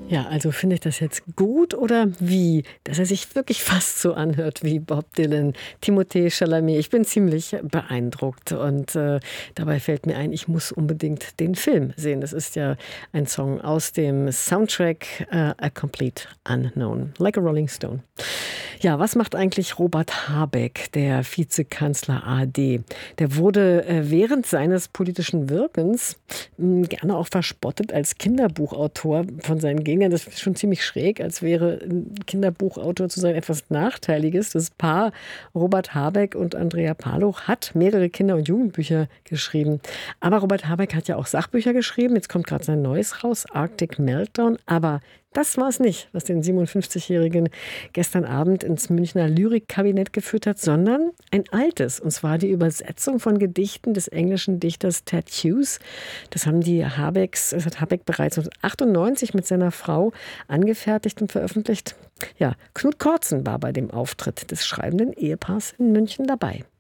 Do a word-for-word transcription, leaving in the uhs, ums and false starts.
Ja, also finde ich das jetzt gut oder wie? Dass er sich wirklich fast so anhört wie Bob Dylan, Timothée Chalamet. Ich bin ziemlich beeindruckt und äh, dabei fällt mir ein, ich muss unbedingt den Film sehen. Das ist ja ein Song aus dem Soundtrack uh, A Complete Unknown, Like a Rolling Stone. Ja, was macht eigentlich Robert Habeck, der Vizekanzler A R D? Der wurde äh, während seines politischen Wirkens mh, gerne auch verspottet als Kinderbuchautor von seinen Gegnern. Das ist schon ziemlich schräg, als wäre ein Kinderbuchautor zu sein etwas Nachteiliges. Das Paar Robert Habeck und Andrea Paloch hat mehrere Kinder- und Jugendbücher geschrieben. Aber Robert Habeck hat ja auch Sachbücher geschrieben. Jetzt kommt gerade sein neues raus, Arctic Meltdown. Aber das war es nicht, was den siebenundfünfzigjährigen gestern Abend ins Münchner Lyrikkabinett geführt hat, sondern ein altes. Und zwar die Übersetzung von Gedichten des englischen Dichters Ted Hughes. Das haben die Habecks, das hat Habeck bereits neunzehnhundertachtundneunzig mit seiner Frau angefertigt und veröffentlicht. Ja, Knut Kortzen war bei dem Auftritt des schreibenden Ehepaars in München dabei.